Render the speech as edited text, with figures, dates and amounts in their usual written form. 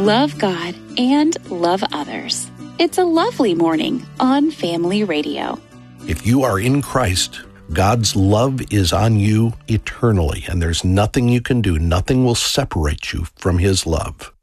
love God, and love others. It's a lovely morning on Family Radio. If you are in Christ, God's love is on you eternally, and there's nothing you can do, nothing will separate you from His love.